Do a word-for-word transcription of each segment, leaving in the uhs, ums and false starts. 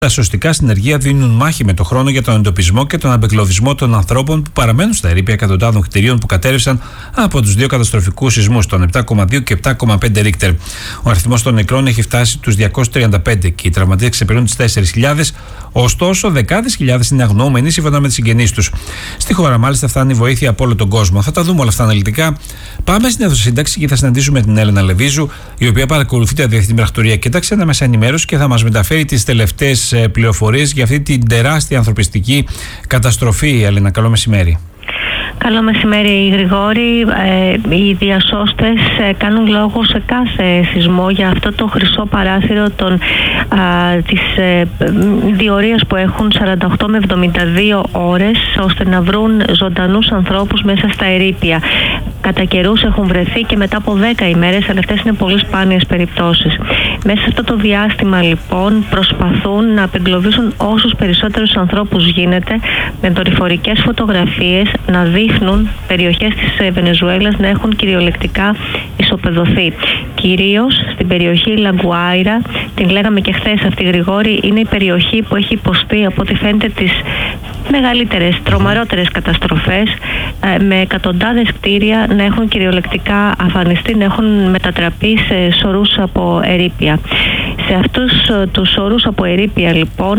Τα σωστικά συνεργεία δίνουν μάχη με το χρόνο για τον εντοπισμό και τον απεγκλωβισμό των ανθρώπων που παραμένουν στα ερείπια εκατοντάδων κτηρίων που κατέρευσαν από τους δύο καταστροφικούς σεισμούς, τον επτά κόμμα δύο και επτά κόμμα πέντε Ρίκτερ. Ο αριθμός των νεκρών έχει φτάσει τους διακόσιους τριάντα πέντε και οι τραυματίες ξεπερνούν τις τέσσερις χιλιάδες, ωστόσο δεκάδες χιλιάδες είναι αγνοούμενοι σύμφωνα με τις συγγενείς τους. Στη χώρα, μάλιστα, φτάνει βοήθεια από όλο τον κόσμο. Θα τα δούμε όλα αυτά αναλυτικά. Πάμε στην αίθουσα σύνταξη και θα συναντήσουμε την Έλενα Λεβίζου, η οποία παρακολουθεί τα διεθνή πρακτορία και τα ξένα μέσα ενημέρωση και θα μας μεταφέρει τις τελευταίες πληροφορίες για αυτή την τεράστια ανθρωπιστική καταστροφή. Έλενα, καλό μεσημέρι. Καλό μεσημέρι, Γρηγόρη. Ε, οι διασώστες ε, κάνουν λόγο σε κάθε σεισμό για αυτό το χρυσό παράθυρο των, α, της ε, διορίας που έχουν σαράντα οκτώ με εβδομήντα δύο ώρες ώστε να βρουν ζωντανούς ανθρώπους μέσα στα ερείπια. Κατά καιρούς έχουν βρεθεί και μετά από δέκα ημέρες, αλλά αυτές είναι πολύ σπάνιες περιπτώσεις. Μέσα σε αυτό το διάστημα, λοιπόν, προσπαθούν να απεγκλωβίσουν όσους περισσότερους ανθρώπους γίνεται με δορυφορικές φωτογραφίες, να δείχνουν περιοχές της Βενεζουέλας να έχουν κυριολεκτικά ισοπεδωθεί. Κυρίως στην περιοχή Λαγκουάιρα, την λέγαμε και χθες αυτή, Γρηγόρη, είναι η περιοχή που έχει υποστεί από ό,τι φαίνεται τις μεγαλύτερες, τρομερότερες καταστροφές, με εκατοντάδες κτίρια να έχουν κυριολεκτικά αφανιστεί, να έχουν μετατραπεί σε σωρούς από ερείπια. Σε αυτούς τους σωρούς από ερείπια, λοιπόν,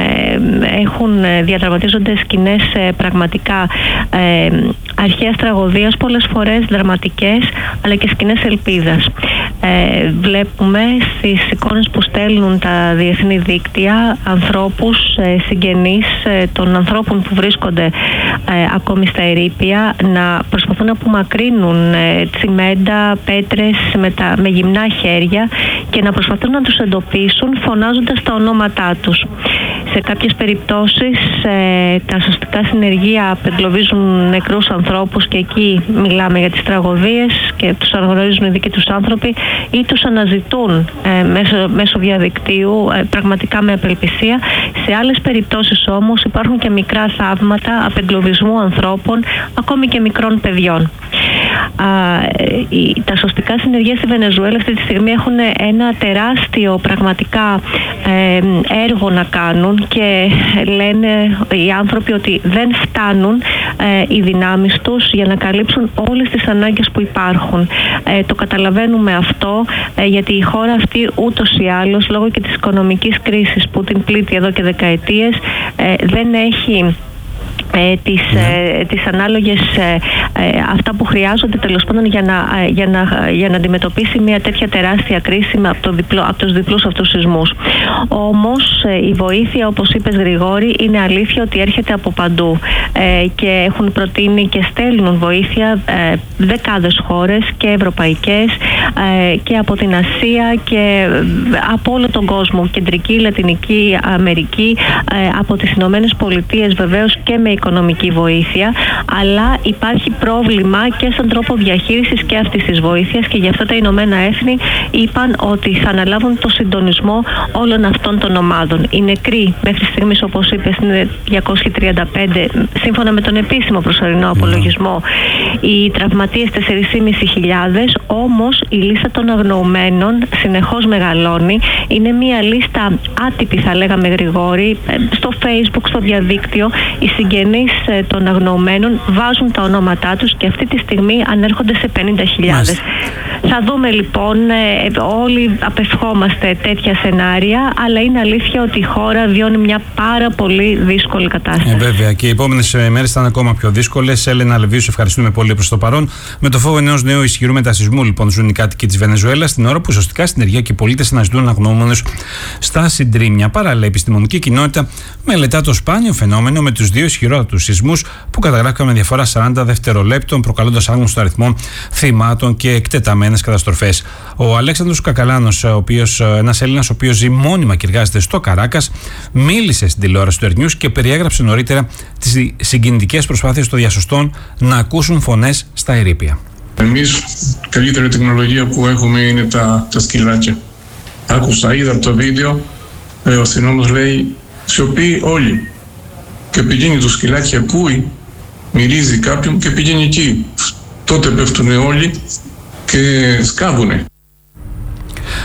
έχουν διαδραματίζονται σκηνές πραγματικά ε, αρχαίας τραγωδίας, πολλές φορές δραματικές, αλλά και σκηνές ελπίδας. Ε, βλέπουμε στις εικόνες που στέλνουν τα διεθνή δίκτυα ανθρώπους, ε, συγγενείς ε, των ανθρώπων που βρίσκονται ε, ακόμη στα ερείπια να προσπαθούν να απομακρύνουν ε, τσιμέντα, πέτρες με, τα, με γυμνά χέρια και να προσπαθούν να τους εντοπίσουν φωνάζοντας τα ονόματά τους. Σε κάποιες περιπτώσεις ε, τα σωστικά συνεργεία απεγκλωβίζουν νεκρούς ανθρώπους και εκεί μιλάμε για τις τραγωδίες και τους αναγνωρίζουν οι δικοί τους άνθρωποι ή τους αναζητούν ε, μέσω, μέσω διαδικτύου ε, πραγματικά με απελπισία. Σε άλλες περιπτώσεις όμως υπάρχουν και μικρά θαύματα απεγκλωβισμού ανθρώπων, ακόμη και μικρών παιδιών. Α, η, τα σωστικά συνεργεία στη Βενεζουέλα αυτή τη στιγμή έχουν ένα τεράστιο πραγματικά ε, έργο να κάνουν και λένε οι άνθρωποι ότι δεν φτάνουν ε, οι δυνάμεις τους για να καλύψουν όλες τις ανάγκες που υπάρχουν. Ε, το καταλαβαίνουμε αυτό ε, γιατί η χώρα αυτή ούτως ή άλλως λόγω και της οικονομικής κρίσης που την πλήττει εδώ και δεκαετίες ε, δεν έχει Ε, τις, ναι. ε, τις ανάλογες ε, ε, αυτά που χρειάζονται τέλος πάντων για να, ε, για, να, για να αντιμετωπίσει μια τέτοια τεράστια κρίση από, το διπλό, από τους διπλούς αυτούς σεισμούς. Όμως ε, η βοήθεια, όπως είπες, Γρηγόρη, είναι αλήθεια ότι έρχεται από παντού ε, και έχουν προτείνει και στέλνουν βοήθεια ε, δεκάδες χώρες και ευρωπαϊκές ε, και από την Ασία και από όλο τον κόσμο, Κεντρική, Λατινική Αμερική, ε, από τις Ηνωμένες Πολιτείες βεβαίως και με οικονομική βοήθεια, αλλά υπάρχει πρόβλημα και στον τρόπο διαχείρισης και αυτής της βοήθειας και γι' αυτό τα Ηνωμένα Έθνη είπαν ότι θα αναλάβουν το συντονισμό όλων αυτών των ομάδων. Οι νεκροί μέχρι στιγμής, όπως είπες, είναι διακόσιοι τριάντα πέντε σύμφωνα με τον επίσημο προσωρινό απολογισμό. Οι τραυματίες τέσσερις χιλιάδες πεντακόσιοι, όμως η λίστα των αγνοωμένων συνεχώς μεγαλώνει. Είναι μια λίστα άτυπη, θα λέγαμε, Γρηγόρη, στο Facebook, στο διαδίκτυο. Οι συγγενείς των αγνοωμένων βάζουν τα ονόματά τους και αυτή τη στιγμή ανέρχονται σε πενήντα χιλιάδες. Θα δούμε, λοιπόν, όλοι απευχόμαστε τέτοια σενάρια, αλλά είναι αλήθεια ότι η χώρα βιώνει μια πάρα πολύ δύσκολη κατάσταση. Ε, βέβαια, και οι επόμενες μέρες θα είναι ακόμα πιο δύσκολες. Έλενα Λεβίζου, ευχαριστούμε πολύ προς το παρόν. Με το φόβο ενός νέου ισχυρού μετασυσμού, λοιπόν, ζουν οι κάτοικοι της Βενεζουέλας, την ώρα που σωστικά συνεργεία και οι πολίτες αναζητούν αγνοούμενους στα συντρίμμια. Παράλληλα, η επιστημονική κοινότητα μελετά το σπάνιο φαινόμενο με τους δύο ισχυρότατους σεισμούς που καταγράφηκαν με διαφορά σαράντα δευτερολέπτων, προκαλώντας άγνωστο αριθμό θυμάτων και εκτεταμένες καταστροφές. Ο Αλέξανδρος Κακαλάνος, ένας Έλληνας ο οποίος ζει μόνιμα και εργάζεται στο Καράκας, μίλησε στην τηλεόραση του Ερνιούς και περιέγραψε νωρίτερα τις συγκινητικές προσπάθειες των διασωστών να ακούσουν φωνές στα ερείπια. Εμείς, καλύτερη τεχνολογία που έχουμε είναι τα, τα σκυλάκια. Άκουσα, είδα το βίντεο, ο αστυνόμος λέει σιωπή όλοι. Και πηγαίνει το σκυλάκι, ακούει, μυρίζει κάποιον και πηγαίνει εκεί. Τότε πέφτουν όλοι και σκάβουνε.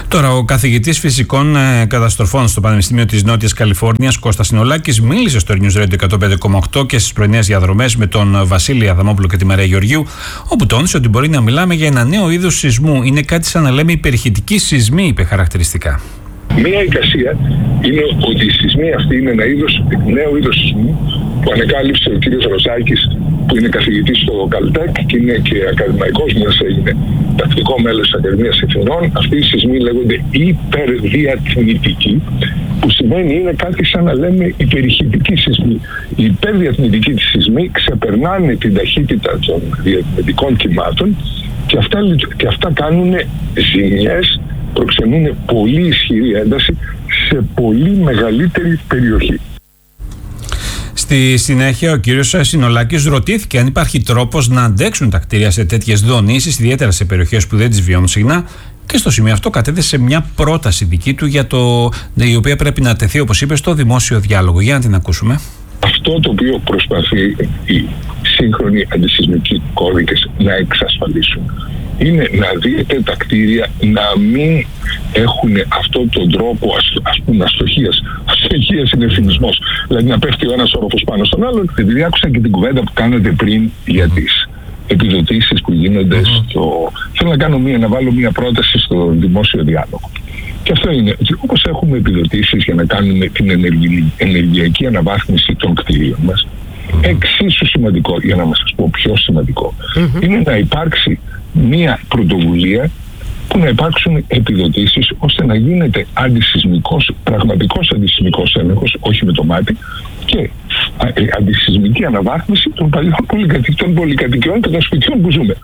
Τώρα, ο καθηγητής φυσικών ε, καταστροφών στο Πανεπιστήμιο της Νότιας Καλιφόρνιας, Κώστας Συνολάκης, μίλησε στο News Radio εκατόν πέντε κόμμα οκτώ και στις πρωινές διαδρομές με τον Βασίλη Αδαμόπουλο και τη Μαρία Γεωργίου, όπου τόνισε ότι μπορεί να μιλάμε για ένα νέο είδος σεισμού. Είναι κάτι σαν να λέμε υπερηχητική σεισμή, είπε χαρακτηριστικά. Μία εικασία είναι ότι η σεισμή αυτή είναι ένα είδος, νέο είδος σεισμού που ανακάλυψε ο κύριος Ροζάκης, που είναι καθηγητής στο Καλτέκ και είναι και ακαδημαϊκός, μιας έγινε τακτικό μέλος της Ακαδημίας Εθνών. Αυτοί οι σεισμοί λέγονται υπερδιατμητικοί, που σημαίνει είναι κάτι σαν να λέμε υπερηχητική σεισμή. Οι υπερδιατμητικοί της σεισμοί ξεπερνάνε την ταχύτητα των διατμητικών κυμάτων και αυτά, και αυτά κάνουν ζημιές, προξενούν πολύ ισχυρή ένταση σε πολύ μεγαλύτερη περιοχή. Στη συνέχεια, ο κύριος Συνολάκης ρωτήθηκε αν υπάρχει τρόπος να αντέξουν τα κτίρια σε τέτοιες δονήσεις, ιδιαίτερα σε περιοχές που δεν τις βιώνουν συχνά, και στο σημείο αυτό κατέθεσε μια πρόταση δική του, για το, η οποία πρέπει να τεθεί, όπως είπε, στο δημόσιο διάλογο. Για να την ακούσουμε. Αυτό το οποίο προσπαθεί οι σύγχρονοι αντισεισμικοί κώδικες να εξασφαλίσουν είναι να δείτε τα κτίρια να μην έχουν αυτόν τον τρόπο ας, ας πούμε αστοχίας. Αστοχίας είναι θυμισμός. Δηλαδή να πέφτει ο ένας όροφος πάνω στον άλλον. Επειδή άκουσα και την κουβέντα που κάνατε πριν για τις επιδοτήσεις που γίνονται mm-hmm. στο... Θέλω να κάνω μία, να βάλω μία πρόταση στο δημόσιο διάλογο. Και αυτό είναι ότι όπως έχουμε επιδοτήσεις για να κάνουμε την ενεργη, ενεργειακή αναβάθμιση των κτίριων μας, mm-hmm. εξίσου σημαντικό, για να σας πω πιο σημαντικό, mm-hmm. είναι να υπάρξει μία πρωτοβουλία που να υπάρξουν επιδοτήσεις ώστε να γίνεται αντισεισμικός, πραγματικός αντισεισμικός έλεγχος, όχι με το μάτι, και αντισεισμική αναβάθμιση των παλιών πολυκατοικιών, πολυκατοικιών και των σπιτιών που ζούμε.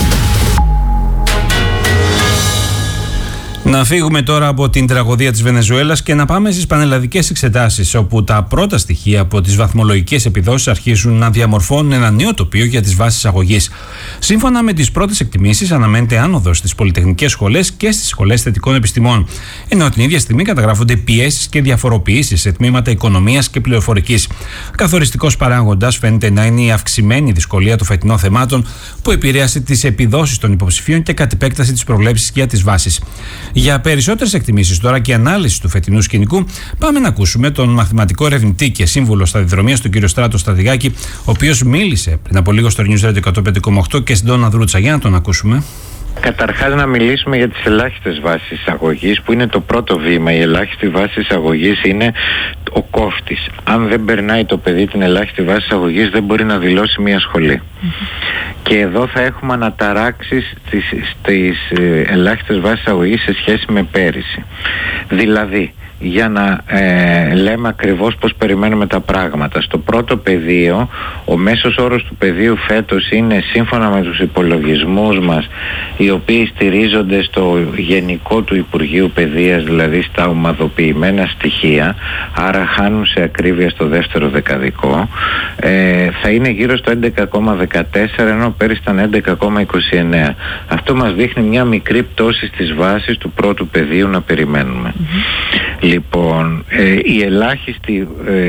Να φύγουμε τώρα από την τραγωδία της Βενεζουέλας και να πάμε στις πανελλαδικές εξετάσεις, όπου τα πρώτα στοιχεία από τις βαθμολογικές επιδόσεις αρχίζουν να διαμορφώνουν ένα νέο τοπίο για τις βάσεις αγωγής. Σύμφωνα με τις πρώτες εκτιμήσεις, αναμένεται άνοδος στις πολυτεχνικές σχολές και στις σχολές θετικών επιστημών, ενώ την ίδια στιγμή καταγράφονται πιέσεις και διαφοροποιήσεις σε τμήματα οικονομίας και πληροφορικής. Καθοριστικός παράγοντας φαίνεται να είναι η αυξημένη δυσκολία των φετινών θεμάτων, που επηρέασε τις επιδόσεις των υποψηφίων και κατ' επέκταση τις προβλέψεις για τις βάσεις. Για περισσότερες εκτιμήσεις τώρα και ανάλυση του φετινού σκηνικού, πάμε να ακούσουμε τον μαθηματικό ερευνητή και σύμβουλο σταδιοδρομίας, τον κύριο Στράτο Σταδηγάκη, ο οποίος μίλησε πριν από λίγο στο News Radio εκατόν πέντε κόμμα οκτώ και στην Ντόνα Δρούτσα. Για να τον ακούσουμε. Καταρχάς να μιλήσουμε για τις ελάχιστες βάσεις εισαγωγής, που είναι το πρώτο βήμα. Η ελάχιστη βάση εισαγωγής είναι ο κόφτης. Αν δεν περνάει το παιδί την ελάχιστη βάση εισαγωγής, δεν μπορεί να δηλώσει μια σχολή. Mm-hmm. Και εδώ θα έχουμε αναταράξεις στις, στις ε, ελάχιστες βάσεις εισαγωγής σε σχέση με πέρυσι. Δηλαδή, για να ε, λέμε ακριβώς πώς περιμένουμε τα πράγματα. Στο πρώτο πεδίο, ο μέσος όρος του πεδίου φέτος είναι, σύμφωνα με τους υπολογισμούς μας, οι οποίοι στηρίζονται στο γενικό του Υπουργείου Παιδείας, δηλαδή στα ομαδοποιημένα στοιχεία, άρα χάνουν σε ακρίβεια στο δεύτερο δεκαδικό, ε, θα είναι γύρω στο έντεκα κόμμα δεκατέσσερα, ενώ πέρυσι ήταν έντεκα κόμμα είκοσι εννέα. Αυτό μας δείχνει μια μικρή πτώση στις βάσεις του πρώτου πεδίου να περιμένουμε. Mm-hmm. Λοιπόν, ε, η ελάχιστη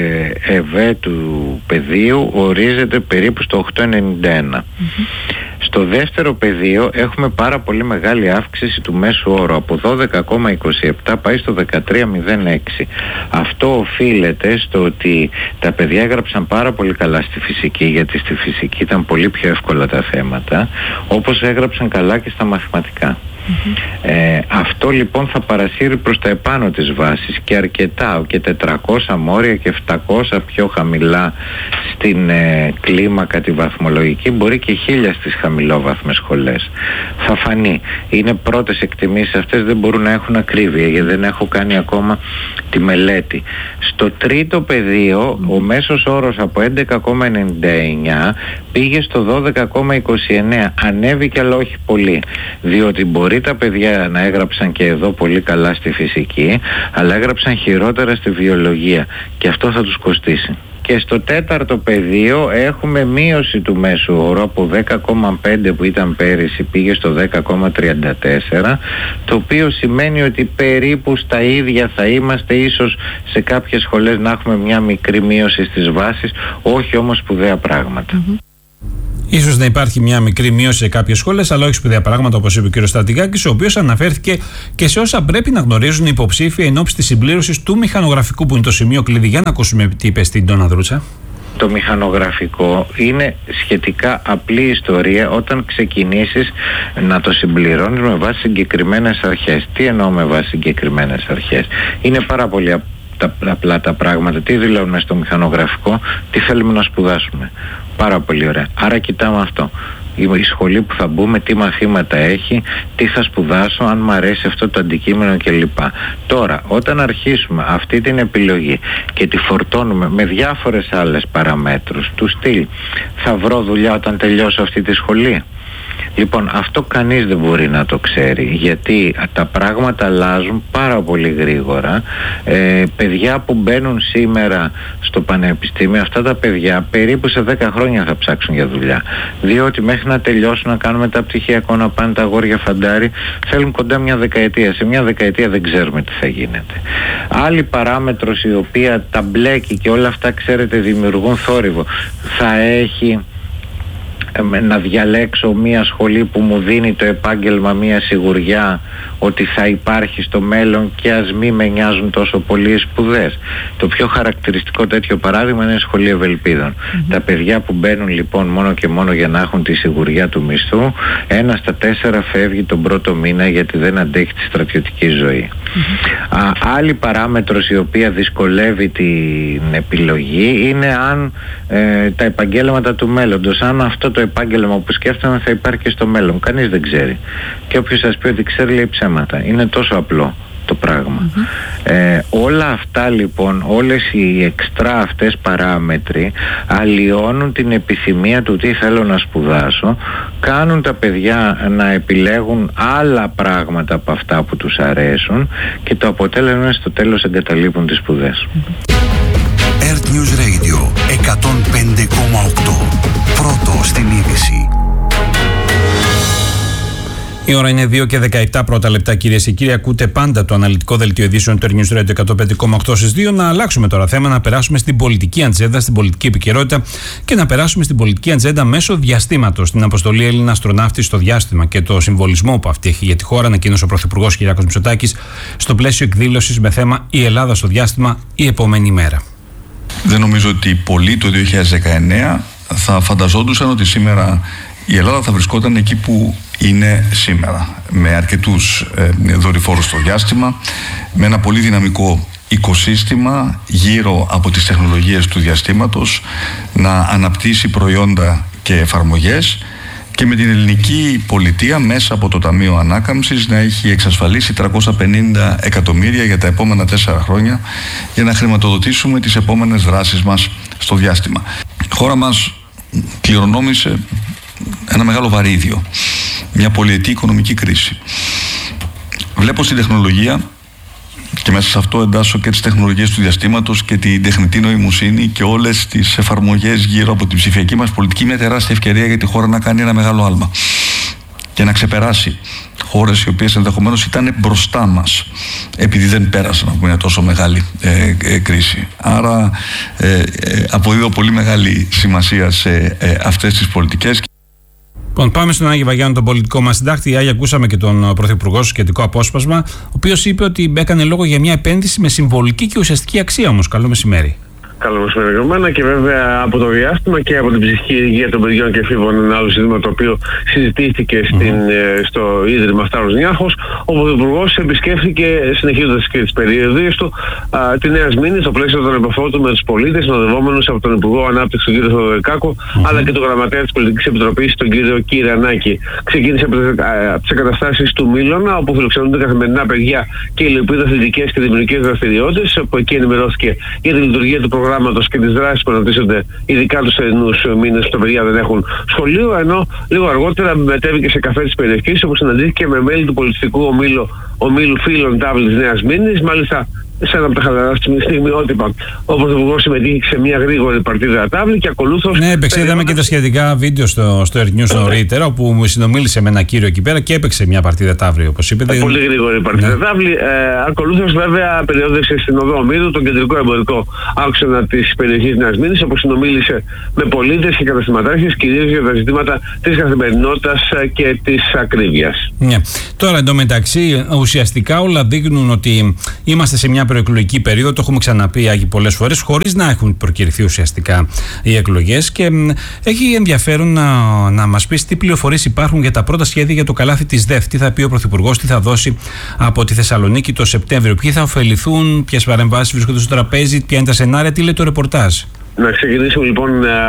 ε, ΕΒΕ του πεδίου ορίζεται περίπου στο οκτώ κόμμα ενενήντα ένα. Mm-hmm. Στο δεύτερο πεδίο έχουμε πάρα πολύ μεγάλη αύξηση του μέσου όρου. Από δώδεκα κόμμα είκοσι επτά πάει στο δεκατρία κόμμα μηδέν έξι. Αυτό οφείλεται στο ότι τα παιδιά έγραψαν πάρα πολύ καλά στη φυσική, γιατί στη φυσική ήταν πολύ πιο εύκολα τα θέματα, όπως έγραψαν καλά και στα μαθηματικά. Mm-hmm. Ε, αυτό λοιπόν θα παρασύρει προς τα επάνω της βάσης και αρκετά, και τετρακόσια μόρια και επτακόσια πιο χαμηλά στην ε, κλίμακα τη βαθμολογική, μπορεί και χίλια στις χαμηλόβαθμες σχολές. Θα φανεί. Είναι πρώτες εκτιμήσεις αυτές, δεν μπορούν να έχουν ακρίβεια, γιατί δεν έχω κάνει ακόμα τη μελέτη. Στο τρίτο πεδίο ο μέσος όρος από έντεκα κόμμα ενενήντα εννέα πήγε στο δώδεκα κόμμα είκοσι εννέα. Ανέβηκε, αλλά όχι πολύ, διότι μπορεί τα παιδιά να έγραψαν και εδώ πολύ καλά στη φυσική, αλλά έγραψαν χειρότερα στη βιολογία, και αυτό θα τους κοστίσει. Και στο τέταρτο πεδίο έχουμε μείωση του μέσου όρου από δέκα κόμμα πέντε που ήταν πέρυσι, πήγε στο δέκα κόμμα τριάντα τέσσερα, το οποίο σημαίνει ότι περίπου στα ίδια θα είμαστε, ίσως σε κάποιες σχολές να έχουμε μια μικρή μείωση στις βάσεις, όχι όμως σπουδαία πράγματα. Mm-hmm. Ίσως να υπάρχει μια μικρή μείωση σε κάποιες σχολές, αλλά όχι σπουδαία πράγματα, όπως είπε ο κ. Στρατηγάκης, ο οποίος αναφέρθηκε και σε όσα πρέπει να γνωρίζουν οι υποψήφοι εν ώψη της συμπλήρωσης του μηχανογραφικού, που είναι το σημείο κλειδί. Για να ακούσουμε τι είπε στην Ντόνα Δρούτσα. Το μηχανογραφικό είναι σχετικά απλή ιστορία όταν ξεκινήσεις να το συμπληρώνεις με βάση συγκεκριμένες αρχές. Τι εννοώ με βάση συγκεκριμένες αρχές? Είναι πάρα πολύ απλά τα πράγματα. Τι δηλώνουμε στο μηχανογραφικό? Τι θέλουμε να σπουδάσουμε? Πάρα πολύ ωραία. Άρα κοιτάμε αυτό. Η σχολή που θα μπούμε, τι μαθήματα έχει, τι θα σπουδάσω, αν μ' αρέσει αυτό το αντικείμενο κλπ. Τώρα, όταν αρχίσουμε αυτή την επιλογή και τη φορτώνουμε με διάφορες άλλες παραμέτρους, του στυλ, θα βρω δουλειά όταν τελειώσω αυτή τη σχολή? Λοιπόν, αυτό κανείς δεν μπορεί να το ξέρει, γιατί τα πράγματα αλλάζουν πάρα πολύ γρήγορα. Ε, παιδιά που μπαίνουν σήμερα στο πανεπιστήμιο, αυτά τα παιδιά περίπου σε δέκα χρόνια θα ψάξουν για δουλειά, διότι μέχρι να τελειώσουν, να κάνουν μεταπτυχιακό, να πάνε τα αγόρια φαντάρι, θέλουν κοντά μια δεκαετία. Σε μια δεκαετία δεν ξέρουμε τι θα γίνεται. Άλλη παράμετρος η οποία τα μπλέκει και όλα αυτά, ξέρετε, δημιουργούν θόρυβο, θα έχει να διαλέξω μια σχολή που μου δίνει το επάγγελμα μια σιγουριά ότι θα υπάρχει στο μέλλον και ας μη με νοιάζουν τόσο πολύ οι σπουδές. Το πιο χαρακτηριστικό τέτοιο παράδειγμα είναι η σχολή Ευελπίδων. Mm-hmm. Τα παιδιά που μπαίνουν λοιπόν μόνο και μόνο για να έχουν τη σιγουριά του μισθού, ένα στα τέσσερα φεύγει τον πρώτο μήνα γιατί δεν αντέχει τη στρατιωτική ζωή. Mm-hmm. Α, άλλη παράμετρος η οποία δυσκολεύει την επιλογή είναι αν ε, τα επαγγέλματα του μέλλοντος, αν αυτό το επάγγελμα που σκέφτομαι θα υπάρχει και στο μέλλον. Κανείς δεν ξέρει. Και όποιος σας πει ότι ξέρει λέει ψέματα. Είναι τόσο απλό το πράγμα. Mm-hmm. Ε, όλα αυτά λοιπόν, όλες οι εξτρά αυτές παράμετροι αλλοιώνουν την επιθυμία του τι θέλω να σπουδάσω, κάνουν τα παιδιά να επιλέγουν άλλα πράγματα από αυτά που τους αρέσουν και το αποτέλεσμα είναι στο τέλος εγκαταλείπουν τις σπουδές. Earth News Radio εκατόν πέντε κόμμα οκτώ. Πρώτο στην είδηση. Η ώρα είναι δύο και δεκαεπτά πρώτα λεπτά, κυρίες και κύριοι. Ακούτε πάντα το αναλυτικό δελτίο ειδήσεων του Earth News Radio εκατόν πέντε κόμμα οκτώ στις δύο. Να αλλάξουμε τώρα θέμα, να περάσουμε στην πολιτική ατζέντα, στην πολιτική επικαιρότητα και να περάσουμε στην πολιτική ατζέντα μέσω διαστήματος. Την αποστολή Έλληνα αστροναύτη στο διάστημα και το συμβολισμό που αυτή έχει για τη χώρα, ανακοίνωσε ο Πρωθυπουργός Κυριάκος Μητσοτάκης στο πλαίσιο εκδήλωσης με θέμα «Η Ελλάδα στο διάστημα, η επόμενη μέρα». Δεν νομίζω ότι πολλοί το δύο χιλιάδες δεκαεννέα θα φανταζόντουσαν ότι σήμερα η Ελλάδα θα βρισκόταν εκεί που είναι σήμερα, με αρκετούς ε, δορυφόρους στο διάστημα, με ένα πολύ δυναμικό οικοσύστημα γύρω από τις τεχνολογίες του διαστήματος, να αναπτύσσει προϊόντα και εφαρμογές και με την ελληνική πολιτεία μέσα από το Ταμείο Ανάκαμψης να έχει εξασφαλίσει τριακόσια πενήντα εκατομμύρια για τα επόμενα τέσσερα χρόνια για να χρηματοδοτήσουμε τις επόμενες δράσεις μας στο διάστημα. Η χώρα μας κληρονόμησε ένα μεγάλο βαρύδιο, μια πολυετή οικονομική κρίση. Βλέπω στην τεχνολογία, και μέσα σε αυτό εντάσσω και τις τεχνολογίες του διαστήματος και την τεχνητή νοημοσύνη και όλες τις εφαρμογές γύρω από την ψηφιακή μας πολιτική, μια τεράστια ευκαιρία για τη χώρα να κάνει ένα μεγάλο άλμα και να ξεπεράσει χώρες οι οποίες ενδεχομένως ήταν μπροστά μας επειδή δεν πέρασαν από μια τόσο μεγάλη ε, ε, κρίση. Άρα ε, ε, αποδίδω πολύ μεγάλη σημασία σε ε, αυτές τις πολιτικές. Λοιπόν, πάμε στον Άγιο Βαγιάννη, τον πολιτικό μας συντάκτη. Άγια, ακούσαμε και τον Πρωθυπουργό στο σχετικό απόσπασμα, ο οποίος είπε ότι έκανε λόγο για μια επένδυση με συμβολική και ουσιαστική αξία όμως. Καλό μεσημέρι. Καλό μεσημέρι, και βέβαια από το διάστημα και από την ψυχική υγεία των παιδιών και εφήβων, ένα άλλο ζήτημα το οποίο συζητήθηκε στην, mm. στο Ίδρυμα Σταύρος Νιάρχος. Ο Πρωθυπουργός επισκέφθηκε, συνεχίζοντας και τις περιοδίες του, α, τη Νέα Σμήνη στο πλαίσιο των επαφών του με τους πολίτες, συνοδευόμενους από τον Υπουργό Ανάπτυξης, τον κύριο Θεοδωρικάκο, mm. αλλά και τον Γραμματέα της Πολιτικής Επιτροπής, τον κύριο Κυρανάκη. Ξεκίνησε από τις εγκαταστάσεις του Μήλωνα, όπου φιλοξενούνται καθημερινά παιδιά και υλοποιούνται αθλητικές και δημιουργικές δραστηριότητες, όπου εκεί ενημερώθηκε για τη λειτουργία του προγράμματος και τις δράσεις που αναπτύσσονται ειδικά τους θερινούς μήνες που τα παιδιά δεν έχουν σχολείο, ενώ λίγο αργότερα μετέβηκε σε καφέ της περιοχής, όπου συναντήθηκε με μέλη του πολιτιστικού ομίλου, ομίλου φίλων Τάβλη της Νέας Μήνης. Μάλιστα σε ένα από τα χαλαρά στιγμιότυπα, ο Πρωθυπουργός συμμετείχε σε μια γρήγορη παρτίδα τάβλη και ακολούθως. Ναι, έπαιξε, είδαμε και τα σχετικά βίντεο στο, στο Air News νωρίτερα, όπου μου συνομίλησε με ένα κύριο εκεί πέρα και έπαιξε μια παρτίδα τάβλη, όπως είπατε. Πολύ γρήγορη παρτίδα ναι. τάβλη. Ε, ακολούθως, βέβαια, περιόδευσε στην οδό Ομήρου, τον κεντρικό εμπορικό άξονα της περιοχής Νέας Μήνης, όπου συνομίλησε με πολίτες και καταστηματάρχες, κυρίως για τα ζητήματα της καθημερινότητας και της ακρίβειας. Ναι. Τώρα, εντωμεταξύ, ουσιαστικά όλα δείχνουν ότι είμαστε σε μια προεκλογική περίοδο, το έχουμε ξαναπεί Άγι πολλές φορές, χωρίς να έχουν προκηρυχθεί ουσιαστικά οι εκλογές. Και έχει ενδιαφέρον να, να μας πεις τι πληροφορίες υπάρχουν για τα πρώτα σχέδια για το καλάθι της ΔΕΦ. Τι θα πει ο Πρωθυπουργός, τι θα δώσει από τη Θεσσαλονίκη το Σεπτέμβριο, ποιοι θα ωφεληθούν, ποιες παρεμβάσεις βρίσκονται στο τραπέζι, ποια είναι τα σενάρια, τι λέει το ρεπορτάζ. Να ξεκινήσουμε λοιπόν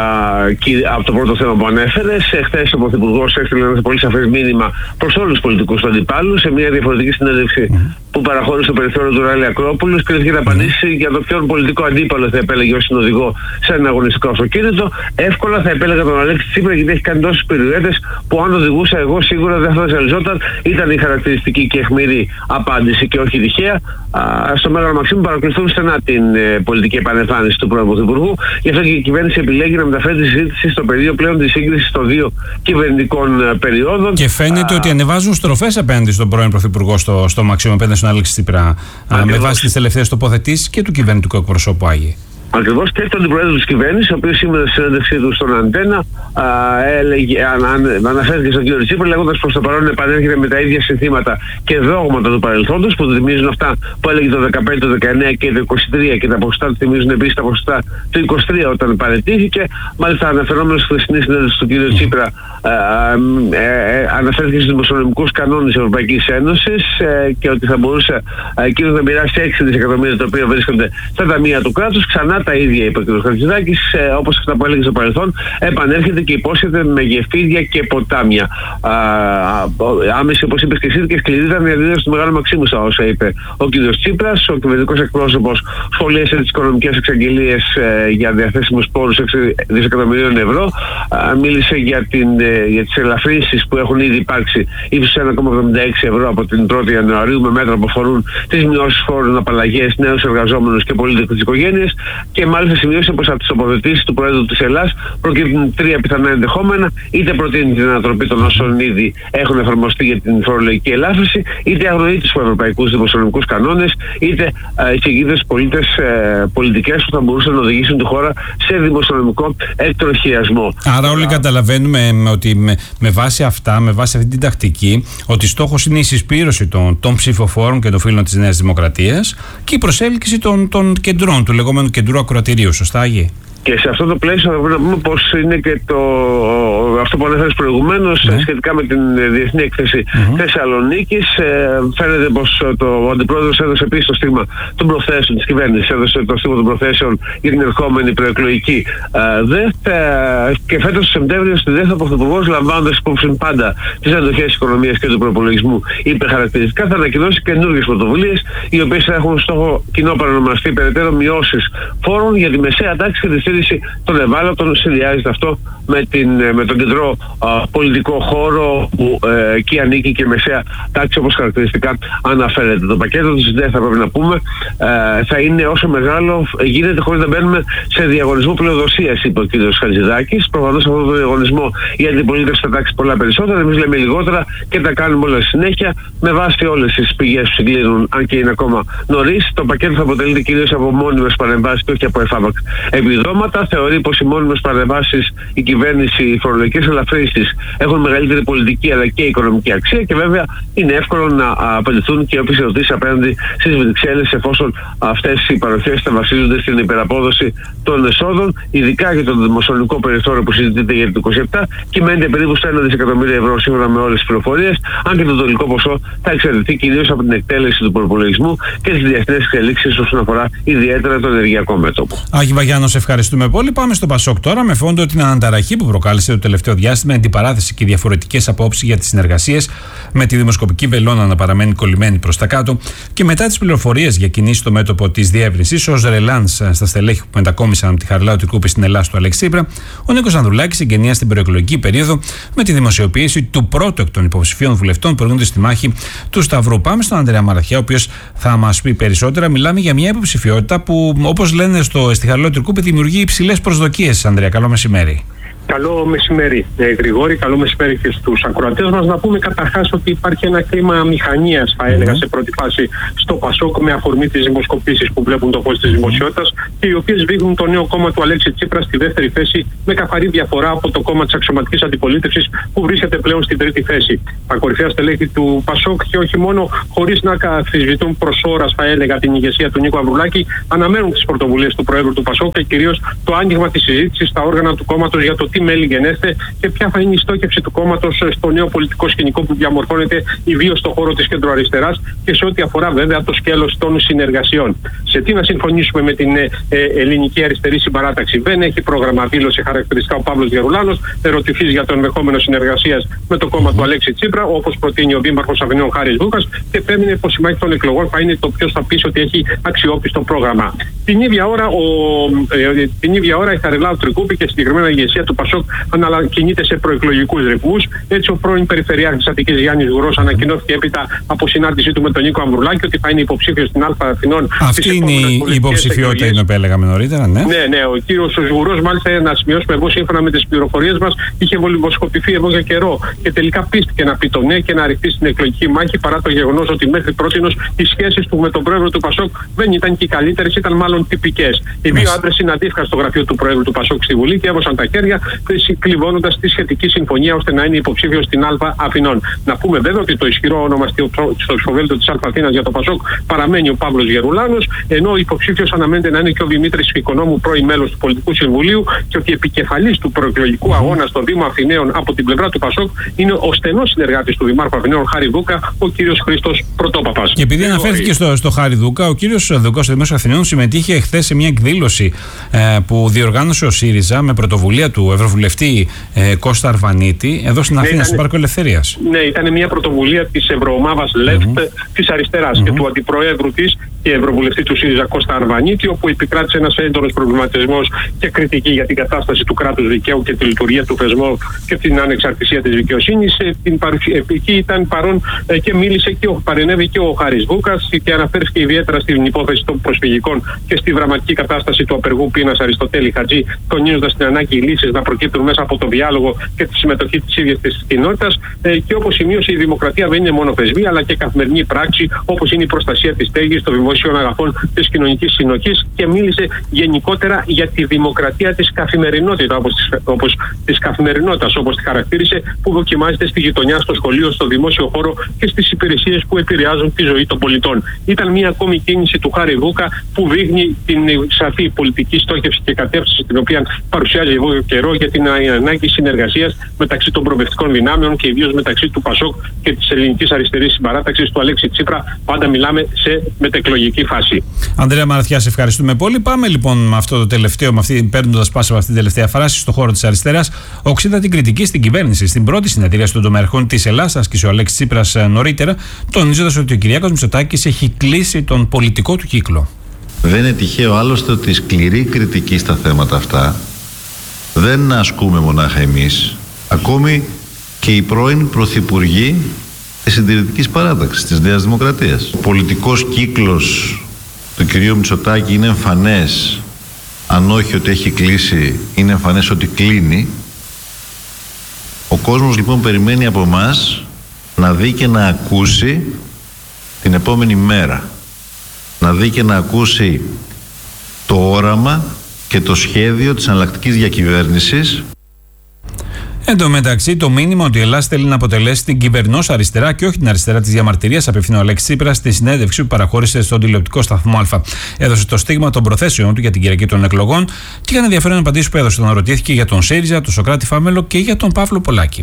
από το πρώτο θέμα που ανέφερες. Χθες ο Πρωθυπουργός έστειλε ένα πολύ σαφές μήνυμα προς όλους τους πολιτικούς του αντιπάλους σε μια διαφορετική συνέντευξη mm-hmm. που παραχώρησε το περιθώριο του Ράλη Ακρόπουλου και είχε να απαντήσει mm-hmm. για το ποιον πολιτικό αντίπαλο θα επέλεγε ως συνοδηγό σε ένα αγωνιστικό αυτοκίνητο. Εύκολα θα επέλεγα τον Αλέξη Τσίπρα, γιατί έχει κάνει τόσες περιουέτες που αν οδηγούσα εγώ σίγουρα δεν θα ζαλιζόταν. Ήταν η χαρακτηριστική και αιχμηρή απάντηση και όχι τυχαία. Στο Μέγαρο Μαξίμου παρακολουθούν στενά την ε, πολιτική επανεμφάνιση του πρώην Πρωθυπουργού. Γι' αυτό και η κυβέρνηση επιλέγει να μεταφέρει τη συζήτηση στο πεδίο πλέον τη σύγκριση των δύο κυβερνητικών ε, περιόδων. Και φαίνεται α, ότι ανεβάζουν στροφές απέναντι στον πρώην Πρωθυπουργό στο, στο Μαξίμου, απέναντι στον Αλέξη Τσίπρα, με βάση τις τελευταίες τοποθετήσεις και του κυβερνητικού εκπροσώπου Άγιε. Ακριβώς, και τον αντιπρόεδρο της κυβέρνησης, ο οποίος σήμερα στη συνέντευξή του στον Αντένα α, έλεγε, αν, αν, αναφέρθηκε στον κύριο Τσίπρα, λέγοντας προς το παρόν επανέρχεται με τα ίδια συνθήματα και δόγματα του παρελθόντος, που θυμίζουν αυτά που έλεγε το δεκαπέντε, το δεκαεννέα και το είκοσι τρία, και τα ποσοστά του θυμίζουν επίσης τα ποσοστά του είκοσι τρία όταν παραιτήθηκε. Μάλιστα, αναφερόμενος στη χθεσινή συνέντευξη του κύριου Τσίπρα, α, α, ε, αναφέρθηκε στους δημοσιονομικούς κανόνες της Ευρωπαϊκής Ένωσης ε, και ότι θα μπορούσε εκείνος να μοιράσει έξι δισεκατομμύρια τα οποία βρίσκονται στα ταμεία του κράτους. Ξανά τα ίδια είπε ο κ. Χατζηδάκης, ε, όπως αυτά που έλεγε στο παρελθόν, επανέρχεται και υπόσχεται με γεφύρια και ποτάμια. Α, άμεση, όπως είπες και εσύ, και σκληρή ήταν η αντίδραση του Μεγάλου Μαξίμου στα όσα είπε ο κ. Τσίπρας. Ο κυβερνητικός εκπρόσωπος σχολίασε τις οικονομικές εξαγγελίες ε, για διαθέσιμους πόρους έξι δισεκατομμυρίων ευρώ. Α, μίλησε για, την, ε, για τις ελαφρύνσεις που έχουν ήδη υπάρξει ύψους ένα κόμμα εβδομήντα έξι ευρώ από την πρώτη Ιανουαρίου, με μέτρα που αφορούν τις μειώσεις φόρων, απαλλαγές, νέους εργαζόμενους και πολίτες της οικογένειας. Και μάλιστα σημείωσε πως από τις τοποθετήσεις του Προέδρου της Ελλάδας προκύπτουν τρία πιθανά ενδεχόμενα. Είτε προτείνει την ανατροπή των όσων ήδη έχουν εφαρμοστεί για την φορολογική ελάφρυνση, είτε αγνοεί τους ευρωπαϊκούς δημοσιονομικούς κανόνες, είτε εισηγεί τις πολίτες ε, πολιτικές που θα μπορούσαν να οδηγήσουν τη χώρα σε δημοσιονομικό εκτροχιασμό. Άρα, όλοι καταλαβαίνουμε ότι με, με βάση αυτά, με βάση αυτή την τακτική, ότι στόχος είναι η συσπήρωση των, των ψηφοφόρων και των φίλων της Νέας Δημοκρατίας και η προσέλκυση των, των κεντρών, του λεγόμενου κεντρού ακροατηρίου. Σωστά, Άγιε? Και σε αυτό το πλαίσιο θα πρέπει να πούμε πως είναι και το, αυτό που ανέφερες προηγουμένως, ναι, σχετικά με την Διεθνή Έκθεση mm-hmm. Θεσσαλονίκης. Ε, φαίνεται πως το, ο Αντιπρόεδρος έδωσε επίσης το στίγμα των προθέσεων της κυβέρνησης, έδωσε το στίγμα των προθέσεων για την ερχόμενη προεκλογική ε, ΔΕΘ. Ε, και φέτος το Σεπτέμβριο στη ΔΕΘ ο Πρωθυπουργός, λαμβάνοντας υπόψη πάντα τις αντοχές της οικονομίας και του προπολογισμού, είπε χαρακτηριστικά θα ανακοινώσει καινούργιες πρωτοβουλίες, οι οποίες θα έχουν στόχο κοινό παρονομαστή περαιτέρω μειώσεις φόρων για τη μεσαία τάξη και τη στήριξη των ευάλωτων. Συνδυάζεται αυτό με, την, με τον κεντρό α, πολιτικό χώρο που ε, εκεί ανήκει και η μεσαία τάξη, όπως χαρακτηριστικά αναφέρεται. Το πακέτο της ΔΕΘ, θα πρέπει να πούμε, ε, θα είναι όσο μεγάλο γίνεται χωρίς να μπαίνουμε σε διαγωνισμό πλειοδοσίας, είπε ο κ. Χατζηδάκης. Προφανώς σε αυτό το διαγωνισμό η αντιπολίτευση θα τάξει πολλά περισσότερα, εμείς λέμε λιγότερα και τα κάνουμε όλα συνέχεια με βάση όλες τις πηγές που συγκλίνουν, αν και είναι ακόμα νωρίς. Το πακέτο θα αποτελείται κυρίως από μόνιμες παρεμβάσεις και όχι από εφάπαξ επιδόματα. Θεωρεί πως οι μόνιμες παρεμβάσεις, η κυβέρνηση, οι φορολογικές ελαφρύνσεις έχουν μεγαλύτερη πολιτική αλλά και οικονομική αξία, και βέβαια είναι εύκολο να απαντηθούν και όποιες ερωτήσεις απέναντι στις Βρυξέλλες, εφόσον αυτές οι παροχές θα βασίζονται στην υπεραπόδοση των εσόδων, ειδικά για το δημοσιονομικό περιθώριο που συζητείται για το είκοσι επτά, κυμαίνεται περίπου στο ένα δισεκατομμύριο ευρώ σύμφωνα με όλες τις πληροφορίες, αν και το τελικό ποσό θα εξαρτηθεί κυρίως από την εκτέλεση του προπολογισμού και τις διεθνείς εξελίξεις όσον αφορά ιδιαίτερα το ενεργειακό μέτωπο. Άγι Βαγιάννος, ευχαριστούμε. ευχαριστούμε πολύ. Πάμε στο Πασόκ τώρα, με φόντο την αναταραχή που προκάλεσε το τελευταίο διάστημα, αντιπαράθεση και διαφορετικές απόψεις για τις συνεργασίες, με τη δημοσκοπική βελόνα να παραμένει κολλημένη προς τα κάτω και μετά τις πληροφορίες για κινήσεις στο μέτωπο της διεύρυνσης ως ρελάνς στα στελέχη που μετακόμισαν από τη Χαριλάου Τρικούπη στην Ελλάδα του Αλέξη Τσίπρα, ο Νίκος Ανδρουλάκης εγκαινία στην προεκλογική περίοδο με τη δημοσιοποίηση του πρώτου εκ των υποψηφίων βουλευτών που έρχονται στη μάχη του Σταυρού. Πάμε στον Ανδρέα Μαραθιά, ο οποίος θα μας πει περισσότερα. Μιλάμε για μια υποψηφιότητα που, όπως λένε στο, στη Χαριλάου Τρικούπη, δημιουργεί υψηλές προσδοκίες. Ανδρέα, καλό μεσημέρι. Καλό μεσημέρι, ε, Γρηγόρη, καλό μεσημέρι και στους ακροατές μας. Να πούμε καταρχάς ότι υπάρχει ένα κλίμα μηχανίας, θα έλεγα, mm-hmm. σε πρώτη φάση στο Πασόκ με αφορμή τις δημοσκοπήσεις που βλέπουν το φως της δημοσιότητας και οι οποίες βήγουν το νέο κόμμα του Αλέξη Τσίπρα στη δεύτερη θέση με καθαρή διαφορά από το κόμμα της αξιωματικής αντιπολίτευσης που βρίσκεται πλέον στην τρίτη θέση. Τα κορυφαία στελέχη του Πασόκ και όχι μόνο, χωρίς να αμφισβητούν προς ώρας, θα έλεγα, την ηγεσία του Νίκου Ανδρουλάκη, αναμένουν τις πρωτοβουλίες του Προέδρου του Πασόκ και κυρίως το άνοιγμα της συζήτησης στα όργανα του κόμματος για το τι μέλη γενέστε και ποια θα είναι η στόχευση του κόμματος στο νέο πολιτικό σκηνικό που διαμορφώνεται ιδίως στον χώρο της κεντροαριστεράς και σε ό,τι αφορά βέβαια το σκέλος των συνεργασιών. Σε τι να συμφωνήσουμε με την ε, ε, ελληνική αριστερή συμπαράταξη? Δεν έχει πρόγραμμα, δήλωσε χαρακτηριστικά ο Παύλος Γερουλάνος, ερωτηθής για το ενδεχόμενο συνεργασίας με το κόμμα του Αλέξη Τσίπρα, όπως προτείνει ο Δήμαρχος Αθηνών Χάρης Βούκας, και επέμεινε πως η μάχη των εκλογών θα είναι το ποιος θα πείσει ότι έχει αξιόπιστο πρόγραμμα. Την ίδια ώρα, ο, ε, την ίδια ώρα η Χαριλάου Τρικούπη και συγκεκριμένα η ηγεσία του Πασόκ κινείται σε προεκλογικούς ρυθμούς. Έτσι, ο πρώην Περιφερειάρχης της Αττικής Γιάννης Γουρός ανακοινώθηκε έπειτα από συνάντησή του με τον Νίκο Ανδρουλάκη ότι θα είναι υποψήφιος στην Α Αθηνών. Αυτή είναι η υποψηφιότητα, είναι που έλεγαμε νωρίτερα, ναι. Ναι, ναι. Ο κύριος Γουρός, μάλιστα, να σημειώσουμε εγώ, σύμφωνα με τις πληροφορίες μας, είχε βολιδοσκοπηθεί εδώ για καιρό και τελικά πίστηκε να πει το ναι και να ρηχτεί στην εκλογική μάχη, παρά το γεγονός ότι μέχρι πρότινος οι σχέσεις του με τον πρόεδρο του Πασόκ δεν ήταν και οι καλύτερες, ήταν μάλλον τυπικές. Οι δύο άντρες συναντήθηκαν στο γραφείο του πρόεδρου του Πασόκ στη Βουλή και έβωσαν τα χέρια, κλειδώνοντας τη σχετική συμφωνία ώστε να είναι υποψήφιος στην Α Αθηνών. Να πούμε βέβαια ότι το ισχυρό όνομα στο ψηφοδέλτιο της Α Αθήνας για το Πασόκ παραμένει ο Παύλος Γερουλάνος, ενώ ο υποψήφιος αναμένεται να είναι και ο Δημήτρης Οικονόμου, πρώην μέλος του Πολιτικού Συμβουλίου, και ότι επικεφαλής του προεκλογικού αγώνα στο Δήμο Αθηναίων από την πλευρά του Πασόκ είναι ο στενός συνεργάτης του Δημάρχου Αθηναίων Χάρη Δούκα, ο κύριος Χρήστος Πρωτόπαπας. Και επειδή αναφέρθηκε στο, στο Χάρη Δούκα, ο κύριος Δούκα στο Δημάρχου Αθηναίων συμμετείχε χθες σε μια εκδήλωση ε, που διοργάνωσε ο ΣΥΡΙΖΑ με πρωτοβουλία του Ευρωβουλευτή ε, Κώστα Αρβανίτη, εδώ στην Αθήνα, ναι, στο Πάρκο Ελευθερίας. Ναι, ήταν μια πρωτοβουλία της Ευρωομάδας Left mm-hmm. της αριστεράς mm-hmm. και του αντιπροέδρου της και Ευρωβουλευτή του ΣΥΡΙΖΑ Κώστα Αρβανίτη, όπου επικράτησε ένας έντονος προβληματισμός και κριτική για την κατάσταση του κράτους δικαίου και τη λειτουργία του θεσμού και την ανεξαρτησία της δικαιοσύνης. Εκεί ήταν παρόν και μίλησε και ο, παρενέβη και ο Χάρης Βούκας και αναφέρθηκε ιδιαίτερα στην υπόθεση των προσφυγικών και στη δραματική κατάσταση του απεργού πείνας Αριστοτέλη Χατζή, τονίζοντας την ανάγκη λύσεις να προκύπτουν μέσα από το διάλογο και τη συμμετοχή της ίδιας της κοινότητας. Και όπως σημείωσε, η δημοκρατία δεν είναι μόνο θεσμή αλλά και καθημερινή πράξη, όπως είναι η προστασία της στέγης, των δημοσίων αγαθών, της κοινωνικής συνοχής, και μίλησε γενικότερα για τη δημοκρατία της καθημερινότητας, όπως της, όπως της καθημερινότητας, όπως τη χαρακτήρισε, που δοκιμάζεται στη γειτονιά, στο σχολείο, στο δημόσιο χώρο και στις υπηρεσίες που επηρεάζουν τη ζωή των πολιτών. Ήταν μια ακόμη κίνηση του Χάρη Βούκα που δείχνει την σαφή πολιτική στόχευση και κατεύθυνση την οποία παρουσιάζει εδώ και καιρό για την ανάγκη συνεργασίας μεταξύ των προοδευτικών δυνάμεων και ιδίως μεταξύ του Πασόκ και της ελληνικής αριστερής συμπαράταξης του Αλέξη Τσίπρα. Πάντα μιλάμε σε μετεκλογική φάση. Ανδρέα Μαραθιά, σε ευχαριστούμε πολύ. Πάμε λοιπόν με αυτό το τελευταίο, με αυτή, παίρνοντας πάσα από αυτή την τελευταία φράση, στον χώρο της αριστεράς. Οξύτατη την κριτική στην κυβέρνηση. Στην πρώτη συνεδρία των τομεαρχών της Ελλάδας, άσκησε ο Αλέξης Τσίπρας νωρίτερα, τονίζοντας ότι ο Κυριάκος Μητσοτάκης έχει κλείσει τον πολιτικό του κύκλο. Δεν είναι τυχαίο άλλωστε ότι σκληρή κριτική στα θέματα αυτά δεν ασκούμε μονάχα εμείς, ακόμη και οι πρώην πρωθυπουργοί της συντηρητικής παράταξης της Νέας Δημοκρατίας. Ο πολιτικός κύκλος του κυρίου Μητσοτάκη είναι εμφανές, αν όχι ότι έχει κλείσει, είναι εμφανές ότι κλείνει. Ο κόσμος λοιπόν περιμένει από εμάς να δει και να ακούσει την επόμενη μέρα, να δει και να ακούσει το όραμα και το σχέδιο της εναλλακτικής διακυβέρνησης. Εν τω μεταξύ, το μήνυμα ότι η Ελλάδα θέλει να αποτελέσει την κυβερνός αριστερά και όχι την αριστερά της διαμαρτυρίας, απευθύνει ο Αλέξης Τσίπρας στη συνέντευξη που παραχώρησε στον τηλεοπτικό σταθμό Α. Έδωσε το στίγμα των προθέσεων του για την Κυριακή των εκλογών και είχαν ενδιαφέρον απαντήσεις που έδωσε. Τον ρωτήθηκε για τον ΣΥΡΙΖΑ, τον Σωκράτη Φάμελο και για τον Παύλο Πολάκη.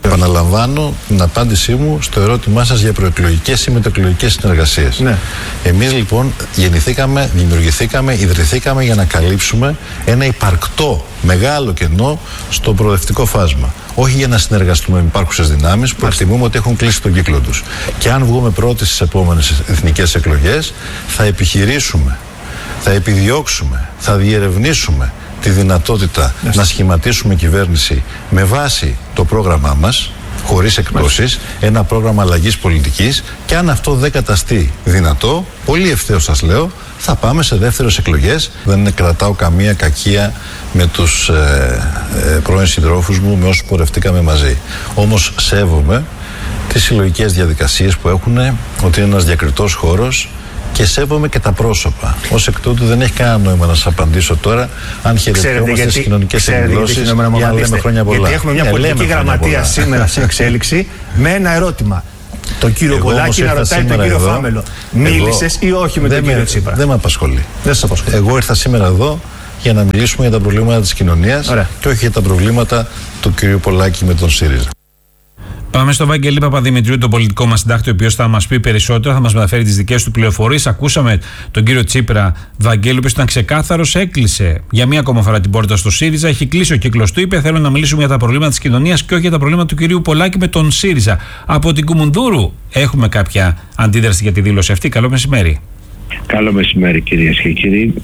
Επαναλαμβάνω την απάντησή μου στο ερώτημά σας για προεκλογικές ή μετεκλογικές συνεργασίες. Ναι. Εμείς λοιπόν γεννηθήκαμε, δημιουργηθήκαμε, ιδρυθήκαμε για να καλύψουμε ένα υπαρκτό μεγάλο κενό στο προοδευτικό φάσμα. Όχι για να συνεργαστούμε με υπάρχουσες δυνάμεις που εκτιμούμε ότι έχουν κλείσει τον κύκλο τους. Και αν βγούμε πρώτοι στις επόμενες εθνικές εκλογές, θα επιχειρήσουμε, θα επιδιώξουμε, θα διερευνήσουμε τη δυνατότητα yes. να σχηματίσουμε κυβέρνηση με βάση το πρόγραμμά μας, χωρίς εκπτώσεις, yes. ένα πρόγραμμα αλλαγής πολιτικής, και αν αυτό δεν καταστεί δυνατό, πολύ ευθέως σας λέω, θα πάμε σε δεύτερες εκλογές. Δεν κρατάω καμία κακία με τους ε, ε, πρώην συντρόφους μου, με όσους πορευτήκαμε μαζί. Όμως σέβομαι τις συλλογικές διαδικασίες που έχουν, ότι είναι ένας διακριτός χώρος, και σέβομαι και τα πρόσωπα. Ως εκ τούτου δεν έχει κανένα νόημα να σας απαντήσω τώρα αν χαιρετιόμαστε στις κοινωνικές εκδηλώσεις για να λέμε χρόνια πολλά. Γιατί έχουμε μια ε, πολιτική γραμματεία σήμερα σε εξέλιξη με ένα ερώτημα. Τον κύριο Πολάκη να ρωτάει τον κύριο εδώ, Φάμελο. Μίλησες ή όχι με τον κύριο Τσίπρα? Δεν με απασχολεί. Δεν σας απασχολεί. Εγώ ήρθα σήμερα εδώ για να μιλήσουμε για τα προβλήματα της κοινωνίας. Ωραία. Και όχι για τα προβλήματα του κυρίου Πολάκη με τον ΣΥΡΙΖΑ. Πάμε στο Βαγγέλη Παπαδημητρίου, τον πολιτικό μας συντάκτη, ο οποίος θα μας πει περισσότερο, θα μας μεταφέρει τις δικές του πληροφορίες. Ακούσαμε τον κύριο Τσίπρα, Βαγγέλη, ο οποίος ήταν ξεκάθαρος, έκλεισε για μία ακόμα φορά την πόρτα στο ΣΥΡΙΖΑ. Έχει κλείσει ο κύκλος του, είπε: θέλω να μιλήσουμε για τα προβλήματα της κοινωνίας και όχι για τα προβλήματα του κυρίου Πολάκη με τον ΣΥΡΙΖΑ. Από την Κουμουνδούρου έχουμε κάποια αντίδραση για τη δήλωση αυτή. Καλό μεσημέρι. Καλό μεσημέρι κυρίες και κύριοι.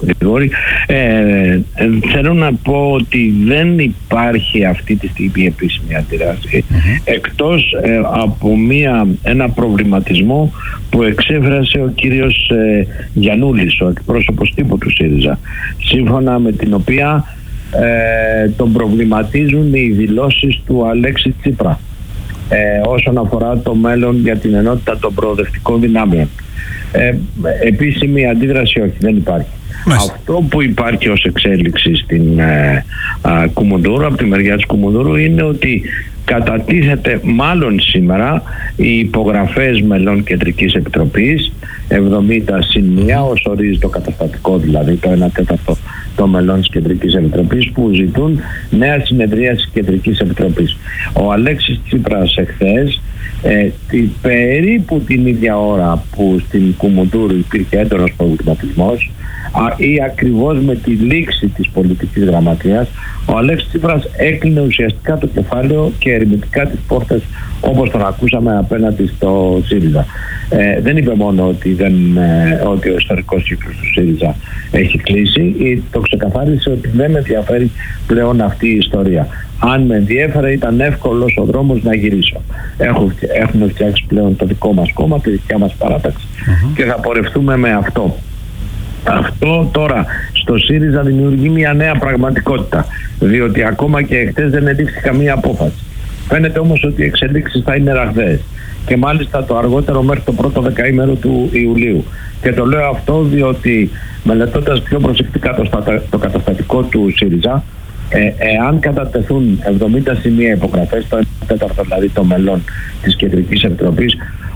Ε, θέλω να πω ότι δεν υπάρχει αυτή τη στιγμή επίσημη αντίδραση mm-hmm. εκτός ε, από μια, ένα προβληματισμό που εξέφρασε ο κύριος ε, Γιαννούλης, ο εκπρόσωπος τύπου του ΣΥΡΙΖΑ, σύμφωνα με την οποία ε, τον προβληματίζουν οι δηλώσεις του Αλέξη Τσίπρα ε, όσον αφορά το μέλλον για την ενότητα των προοδευτικών δυνάμεων. Ε, επίσημη αντίδραση όχι, δεν υπάρχει. Μάλιστα. Αυτό που υπάρχει ως εξέλιξη στην ε, α, Κουμουνδούρου, από τη μεριά της Κουμουνδούρου, είναι ότι κατατίθεται μάλλον σήμερα οι υπογραφές μελών Κεντρικής Επιτροπής, εβδομήντα συν μία, ως ορίζει το καταστατικό, δηλαδή το ένα τέταρτο των μελών της Κεντρικής Επιτροπής, που ζητούν νέα συνεδρία της Κεντρικής Επιτροπής. Ο Αλέξης Τσίπρας εχθές, ε, τη, περίπου την ίδια ώρα που στην Κουμουνδούρου υπήρχε έντονος προβληματισμός, ή ακριβώς με τη λήξη της πολιτικής γραμματείας, ο Αλέξης Τσίπρας έκλεινε ουσιαστικά το κεφάλαιο και ερμητικά τις πόρτες, όπως τον ακούσαμε, απέναντι στο ΣΥΡΙΖΑ. Ε, δεν είπε μόνο ότι, δεν, ε, ότι ο ιστορικός κύκλος του ΣΥΡΙΖΑ έχει κλείσει, ή το ξεκαθάρισε ότι δεν με ενδιαφέρει πλέον αυτή η ιστορία. Αν με ενδιέφερε, ήταν εύκολος ο δρόμος να γυρίσω. Έχουμε, έχουμε φτιάξει πλέον το δικό μας κόμμα, τη δικιά μας παράταξη mm-hmm. και θα πορευτούμε με αυτό. Αυτό τώρα στο ΣΥΡΙΖΑ δημιουργεί μια νέα πραγματικότητα, διότι ακόμα και χτες δεν ελήφθη καμία απόφαση. Φαίνεται όμως ότι οι εξελίξεις θα είναι ραγδαίες, και μάλιστα το αργότερο μέχρι το πρώτο δεκαήμερο του Ιουλίου. Και το λέω αυτό διότι, μελετώντας πιο προσεκτικά το, στατα... το καταστατικό του ΣΥΡΙΖΑ, ε, εάν κατατεθούν εβδομήντα σημεία υπογραφές, το τέταρτο δηλαδή των μελών της Κεντρικής Επιτροπής,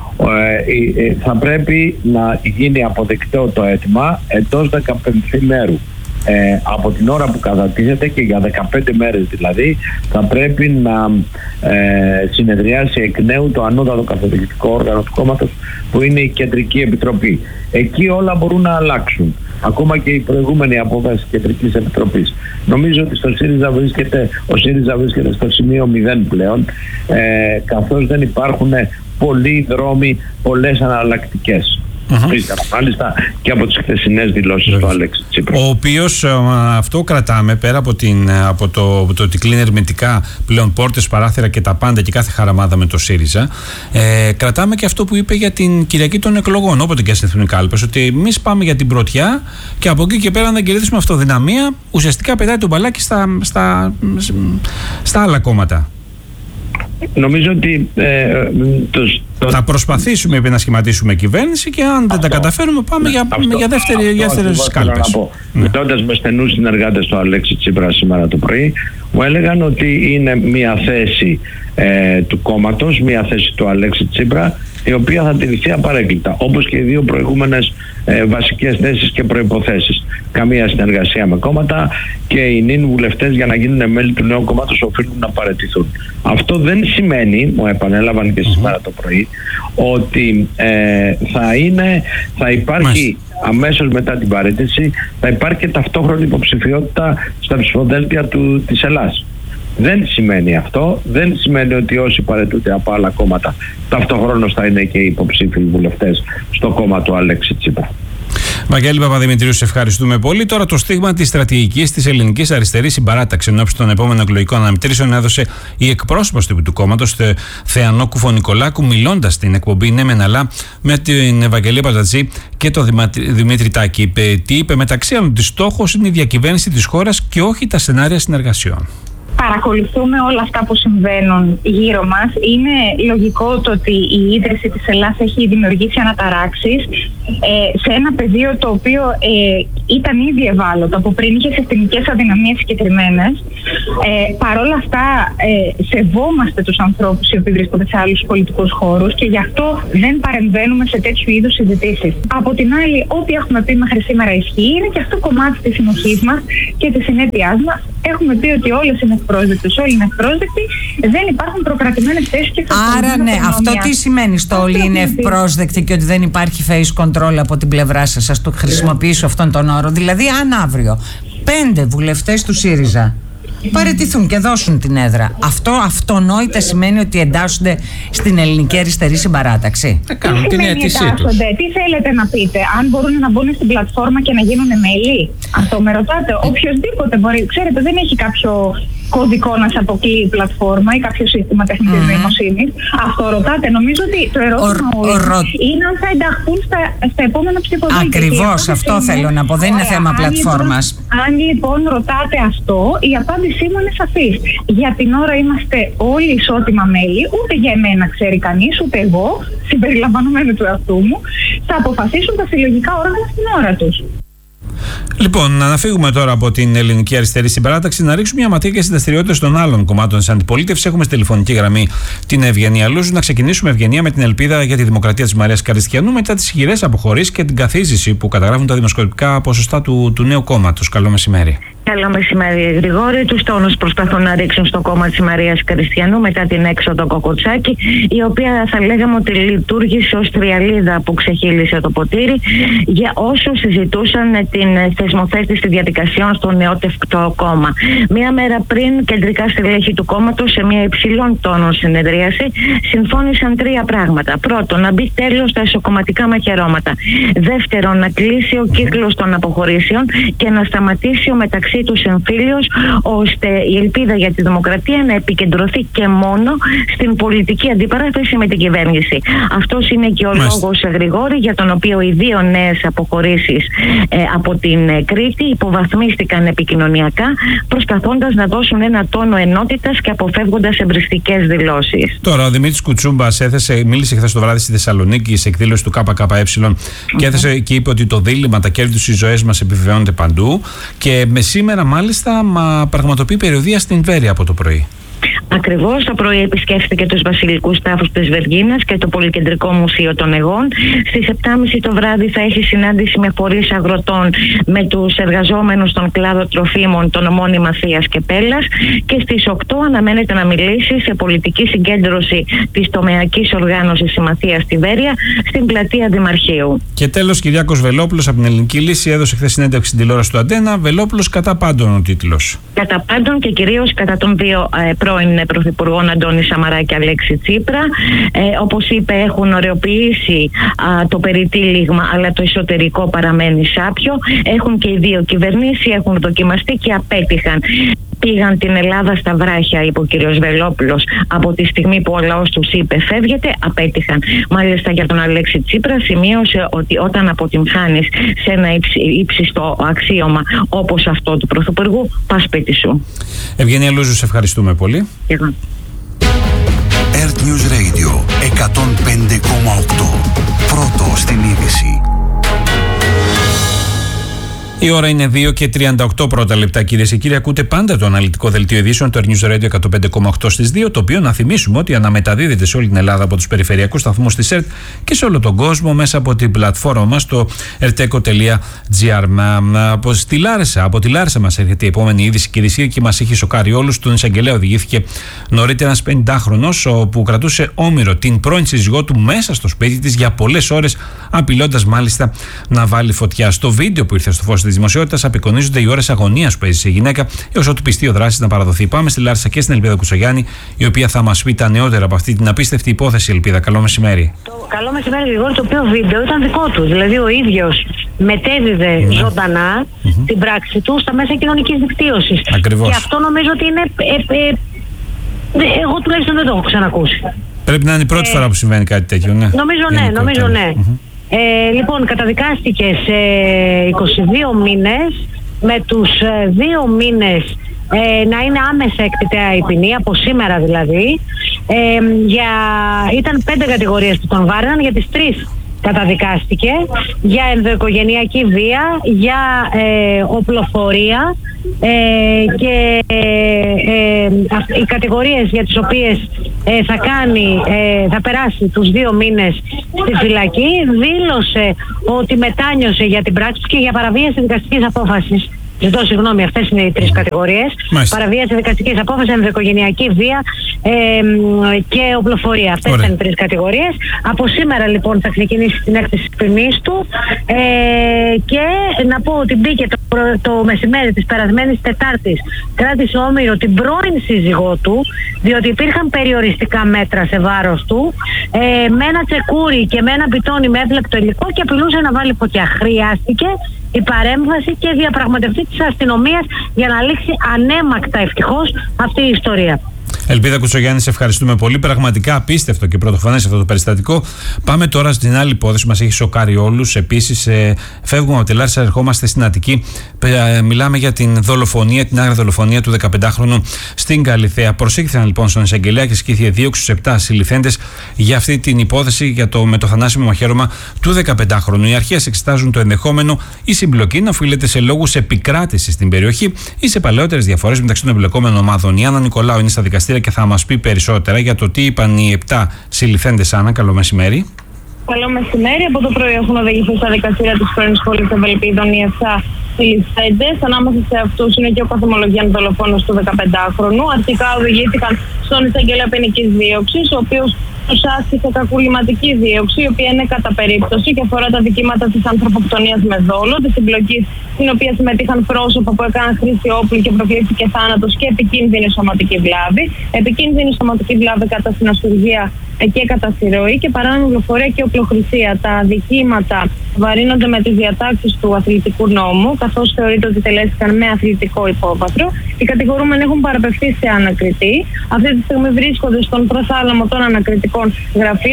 Ε, ε, θα πρέπει να γίνει αποδεκτό το αίτημα εντός δεκαπέντε μέρου ε, από την ώρα που κατατίθεται, και για δεκαπέντε μέρες δηλαδή θα πρέπει να ε, συνεδριάσει εκ νέου το ανώτατο καθοδηγητικό όργανο του κόμματος, που είναι η Κεντρική Επιτροπή. Εκεί όλα μπορούν να αλλάξουν, ακόμα και η προηγούμενη απόφαση της Κεντρικής Επιτροπής. Νομίζω ότι στο ΣΥΡΙΖΑ βρίσκεται, ο ΣΥΡΙΖΑ βρίσκεται στο σημείο μηδέν πλέον, ε, καθώς δεν υπάρχουν πολλοί δρόμοι, πολλές αναλλακτικές. Mm-hmm. Μάλιστα και από τις χθεσινές δηλώσεις του Αλέξη Τσίπρα. Ο οποίος, αυτό κρατάμε, πέρα από, την, από το, το ότι κλείνει ερμητικά πλέον πόρτες, παράθυρα και τα πάντα και κάθε χαραμάδα με το ΣΥΡΙΖΑ, ε, κρατάμε και αυτό που είπε για την Κυριακή των εκλογών, όποτε και στεθούν οι κάλπες, ότι εμείς πάμε για την πρωτιά και από εκεί και πέρα να κερδίσουμε αυτοδυναμία. Ουσιαστικά πετάει τον μπαλάκι στα, στα, στα άλλα κόμματα. Νομίζω ότι ε, το, το... θα προσπαθήσουμε να σχηματίσουμε κυβέρνηση, και αν αυτό, δεν τα καταφέρουμε πάμε ναι, για, αυτό, για δεύτερες κάλπες. Ναι. Μιλώντας με στενούς συνεργάτες του Αλέξη Τσίπρα σήμερα το πρωί, μου έλεγαν ότι είναι μια θέση ε, του κόμματος, μια θέση του Αλέξη Τσίπρα, η οποία θα τηρηθεί απαραίτητα, όπως και οι δύο προηγούμενες ε, βασικές θέσεις και προϋποθέσεις. Καμία συνεργασία με κόμματα και οι νυν βουλευτές για να γίνουν μέλη του νέου κόμματος οφείλουν να παραιτηθούν. Αυτό δεν σημαίνει, μου επανέλαβαν και σήμερα το πρωί, ότι ε, θα, είναι, θα υπάρχει αμέσως μετά την παραίτηση, θα υπάρχει και ταυτόχρονη υποψηφιότητα στα ψηφοδέλτια του, της Ελλάδας. Δεν σημαίνει αυτό, δεν σημαίνει ότι όσοι παραιτούνται από άλλα κόμματα ταυτοχρόνως θα είναι και οι υποψήφιοι βουλευτές στο κόμμα του Αλέξη Τσίπρα. Βαγγέλη Παπαδημητρίου, σε ευχαριστούμε πολύ. Τώρα το στίγμα της στρατηγικής της ελληνικής αριστερής συμπαράταξης ενώπιση των επόμενων εκλογικών αναμετρήσεων έδωσε η εκπρόσωπος του κόμματος, Θεανό Κουφο-Νικολάκου, μιλώντας στην εκπομπή Ναι Μεν Αλλά με την Ευαγγελία Πατατζή και τον Δημήτρη Τάκη. Είπε, τι είπε, μεταξύ άλλων ότι στόχος είναι η διακυβέρνηση της χώρας και όχι τα σενάρια συνεργασιών. Παρακολουθούμε όλα αυτά που συμβαίνουν γύρω μας. Είναι λογικό το ότι η ίδρυση της Ελλάδας έχει δημιουργήσει αναταράξεις ε, σε ένα πεδίο το οποίο ε, ήταν ήδη ευάλωτο, από πριν είχε συστημικές αδυναμίες συγκεκριμένες. Ε, Παρ' όλα αυτά ε, σεβόμαστε τους ανθρώπους οι οποίοι βρίσκονται σε άλλους πολιτικούς χώρους και γι' αυτό δεν παρεμβαίνουμε σε τέτοιου είδους συζητήσεις. Από την άλλη, ό,τι έχουμε πει μέχρι σήμερα ισχύει, είναι και αυτό κομμάτι της συνοχής μας και της συνέπειάς μας. Έχουμε πει ότι όλες είναι ευπρόσδεκτες, όλοι είναι ευπρόσδεκτοι, δεν υπάρχουν προκρατημένες θέσεις και άρα ναι, αυτό τι σημαίνει στο όλοι είναι ευπρόσδεκτοι και ότι δεν υπάρχει face control από την πλευρά σας? Ας το χρησιμοποιήσω αυτόν τον όρο. Δηλαδή, αν αύριο πέντε βουλευτές του ΣΥΡΙΖΑ παραιτηθούν και δώσουν την έδρα, αυτό αυτονόητα σημαίνει ότι εντάσσονται στην ελληνική αριστερή συμπαράταξη? Θα κάνουν την αίτησή τους. Τι θέλετε να πείτε, αν μπορούν να μπουν στην πλατφόρμα και να γίνουν μέλη? Αυτό με ρωτάτε? Οποιοςδήποτε μπορεί. Ξέρετε, δεν έχει κάποιο κωδικό να σε αποκλείει η πλατφόρμα ή κάποιο σύστημα τεχνητής νοημοσύνης. Αυτό ρωτάτε? Νομίζω ότι το ερώτημα ο, ο, ρο... είναι αν θα ενταχθούν στα, στα επόμενα ψηφοδέλτια. Ακριβώς, αυτό είναι... θέλω να πω. Δεν είναι θέμα πλατφόρμας. Λοιπόν, αν λοιπόν ρωτάτε αυτό, η απάντησή μου είναι σαφής. Για την ώρα είμαστε όλοι ισότιμα μέλη. Ούτε για εμένα ξέρει κανείς, ούτε εγώ, συμπεριλαμβανομένου του εαυτού μου, θα αποφασίσουν τα συλλογικά όργανα στην ώρα τους. Λοιπόν, να φύγουμε τώρα από την ελληνική αριστερή συμπαράταξη, να ρίξουμε μια ματιά και στις δραστηριότητες των άλλων κομμάτων της αντιπολίτευσης. Έχουμε στη τηλεφωνική γραμμή την Ευγενία Λούζου. Να ξεκινήσουμε, Ευγενία, με την ελπίδα για τη δημοκρατία της Μαρίας Καριστιανού μετά τις χειρές αποχωρήσεις και την καθίζηση που καταγράφουν τα δημοσκοπικά ποσοστά του, του νέου κόμματος. Καλό μεσημέρι. Καλό μεσημέρι, Γρηγόρη. Τους τόνους προσπαθούν να ρίξουν στο κόμμα της Μαρίας Καριστιανού μετά την έξοδο Κοκοτσάκη, η οποία θα λέγαμε ότι λειτουργήσε ως τριαλίδα που ξεχύλισε το ποτήρι για όσους συζητούσαν την θεσμοθέτηση διαδικασιών στο νεότευκτο κόμμα. Μία μέρα πριν, κεντρικά στελέχη του κόμματος σε μια υψηλών τόνων συνεδρίαση συμφώνησαν τρία πράγματα. Πρώτον, να μπει τέλος στα εσωκομματικά μαχαιρώματα. Δεύτερον, να κλείσει ο κύκλος των αποχωρήσεων και να σταματήσει ο μεταξύ του εμφύλιος, ώστε η ελπίδα για τη δημοκρατία να επικεντρωθεί και μόνο στην πολιτική αντιπαράθεση με την κυβέρνηση. Αυτός είναι και ο Μάλιστα. λόγος, Γρηγόρη, για τον οποίο οι δύο νέες αποχωρήσεις ε, από την ε, Κρήτη υποβαθμίστηκαν επικοινωνιακά, προσπαθώντας να δώσουν ένα τόνο ενότητας και αποφεύγοντας εμπριστικές δηλώσεις. Τώρα, ο Δημήτρης Κουτσούμπας έθεσε, μίλησε χθες το βράδυ στη Θεσσαλονίκη σε εκδήλωση του ΚΚΕ και έθεσε και είπε ότι το δίλημμα, τα κέρδη στις ζωές μας επιβεβαιώνεται παντού. Και με σήμερα, μάλιστα, μα πραγματοποιεί περιοδεία στην Βέρεια από το πρωί. Ακριβώς, το πρωί επισκέφθηκε τους βασιλικούς τάφους της Βεργίνας και το Πολυκεντρικό Μουσείο των Αιγών. Στις επτά και μισή το βράδυ θα έχει συνάντηση με φορείς αγροτών, με τους εργαζόμενους στον κλάδο τροφίμων, τον Ομόνη Μαθίας και Πέλλας, και στις οκτώ αναμένεται να μιλήσει σε πολιτική συγκέντρωση της τομεακής οργάνωσης Συμμαθίας στη Βέρεια, στην πλατεία Δημαρχείου. Και τέλος, Κυριάκος Βελόπουλος από την Ελληνική Λύση έδωσε χθες συνέντευξη στην τηλεόραση του Αντένα. Βελόπουλος κατά πάντων ο τίτλος. Κατά πάντων και κυρίως κατά των δύο ε, πρώην πρωθυπουργών Αντώνη Σαμαρά και Αλέξη Τσίπρα. Ε, όπως είπε, έχουν ωρεοποιήσει α, το περιτύλιγμα, αλλά το εσωτερικό παραμένει σάπιο. Έχουν και οι δύο κυβερνήσει, έχουν δοκιμαστεί και απέτυχαν. Πήγαν την Ελλάδα στα βράχια, είπε ο κ. Βελόπουλος, από τη στιγμή που ο λαός τους είπε φεύγετε, απέτυχαν. Μάλιστα για τον Αλέξη Τσίπρα σημείωσε ότι όταν αποτυγχάνεις σε ένα ύψιστο αξίωμα όπως αυτό του Πρωθυπουργού, πας σπίτι σου. Ευγενία Λούζου, σε ευχαριστούμε πολύ. Εγώ. Earth News Radio εκατόν πέντε κόμμα οκτώ. Πρώτο στην είδηση. Η ώρα είναι δύο και τριάντα οκτώ πρώτα λεπτά, κυρίες και κύριοι. Ακούτε πάντα το αναλυτικό δελτίο ειδήσεων του Air News Radio εκατόν πέντε κόμμα οκτώ στις δύο, το οποίο να θυμίσουμε ότι αναμεταδίδεται σε όλη την Ελλάδα από τους περιφερειακούς σταθμούς της ΕΡΤ και σε όλο τον κόσμο μέσα από την πλατφόρμα μας στο ερτέκο τελεία τζι άρ. Από τη Λάρισα, από τη Λάρισα μας έρχεται η επόμενη είδηση, κυρίες και μας έχει σοκάρει όλους. Τον εισαγγελέα οδηγήθηκε νωρίτερα ένας πενηντάχρονος που κρατούσε όμηρο την πρώην σύζυγό του μέσα στο σπίτι της για πολλές ώρες, απειλώντας μάλιστα να βάλει φωτιά. Στο βίντεο που ήρθε στο φως της δημοσιότητας απεικονίζονται οι ώρες αγωνίας που έζησε η γυναίκα έως ότου πιστεί ο δράσης να παραδοθεί. Πάμε στη Λάρισα και στην Ελπίδα Κουτσογιάννη, η οποία θα μας πει τα νεότερα από αυτή την απίστευτη υπόθεση. Ελπίδα, καλό μεσημέρι. Το καλό μεσημέρι, Γρηγόρη, το οποίο βίντεο ήταν δικό του. Δηλαδή ο ίδιος μετέδιδε mm. ζωντανά mm-hmm. την πράξη του στα μέσα κοινωνικής δικτύωσης. Ακριβώς. Και αυτό νομίζω ότι είναι. Ε, ε, ε, εγώ τουλάχιστον δεν το έχω ξανακούσει. Πρέπει να είναι η πρώτη ε, φορά που συμβαίνει κάτι τέτοιο, ναι. Νομίζω ναι, νομίζω ναι. Mm-hmm. Ε, λοιπόν, καταδικάστηκε σε είκοσι δύο μήνες, με τους δύο μήνες ε, να είναι άμεσα εκτιτέα η ποινή, από σήμερα δηλαδή. Ε, για, ήταν πέντε κατηγορίες που τον βάραιναν, για τις τρεις καταδικάστηκε, για ενδοοικογενειακή βία, για ε, οπλοφορία ε, και ε, ε, οι κατηγορίες για τις οποίες ε, θα κάνει, ε, θα περάσει τους δύο μήνες στη φυλακή. Δήλωσε ότι μετάνιωσε για την πράξη και για παραβίαση δικαστικής απόφασης. Ζητώ συγγνώμη, αυτές είναι οι τρεις κατηγορίες. Μάλιστα. Παραβίαση δικαστικής απόφασης, ενδοοικογενειακή βία ε, και οπλοφορία. Αυτές ήταν οι τρεις κατηγορίες. Από σήμερα λοιπόν θα ξεκινήσει την έκθεση της ποινής του ε, και να πω ότι μπήκε το, το μεσημέρι της περασμένης Τετάρτης, κράτησε όμηρο την πρώην σύζυγό του, διότι υπήρχαν περιοριστικά μέτρα σε βάρος του, ε, με ένα τσεκούρι και με ένα πιτόνι με εύλεπτο υλικό και απειλούσε να βάλει φωτιά. Χρειάστηκε η παρέμβαση και διαπραγματευτή της αστυνομίας για να λήξει ανέμακτα ευτυχώς αυτή η ιστορία. Ελπίδα Κουτσογιάννη, σε ευχαριστούμε πολύ. Πραγματικά απίστευτο και πρωτοφανές αυτό το περιστατικό. Πάμε τώρα στην άλλη υπόθεση που μας έχει σοκάρει όλους. Επίσης, ε, φεύγουμε από τη Λάρισα, ερχόμαστε στην Αττική. Ε, μιλάμε για την δολοφονία, την άγρια δολοφονία του δεκαπεντάχρονου στην Καλιθέα. Προσήχθηκαν λοιπόν στον εισαγγελέα και ασκήθηκε δίωξη στους επτά συλληφθέντες για αυτή την υπόθεση, για το, με το θανάσιμο μαχαίρωμα του δεκαπεντάχρονου. Οι αρχές εξετάζουν το ενδεχόμενο η συμπλοκή να οφείλεται σε λόγους επικράτησης στην περιοχή ή σε παλαιότερες διαφορές μεταξύ των εμπλεκόμενων ομάδων. Η Άννα Νικολάου είναι στα δικαστήρια και θα μας πει περισσότερα για το τι είπαν οι επτά συλληφθέντες. Άννα, καλό μεσημέρι. Καλό μεσημέρι. Από το πρωί έχουν οδηγηθεί στα δικαστήρια της πρώην σχολής Ευελπίδων οι επτά συλληφθέντες. Ανάμεσα σε αυτούς είναι και ο καθημολογιάν δολοφόνος του δεκαπεντάχρονου. Αρχικά οδηγήθηκαν στον εισαγγελέα ποινικής δίωξης, ο οποίος τους άσκησε κακουργηματική δίωξη, η οποία είναι κατά περίπτωση και αφορά τα δικήματα της ανθρωποκτονίας με δόλο, της συμπλοκής στην οποία συμμετείχαν πρόσωπα που έκαναν χρήση όπλου και προκλήθηκε θάνατος και επικίνδυνη σωματική βλάβη. Επικίνδυνη σωματική βλάβη κατά συναστουργία και κατά συρροή και παράνομη βλοφορία και οπλοχρησία. Τα δικήματα βαρύνονται με τις διατάξεις του αθλητικού νόμου, καθώς θεωρείται ότι τελέστηκαν με αθλητικό υπόβαθρο. Οι κατηγορούμενοι έχουν παραπευθεί σε ανακριτή. Αυτή τη στιγμή βρίσκονται στον προθάλαμο των ανακριτικών γραφείων.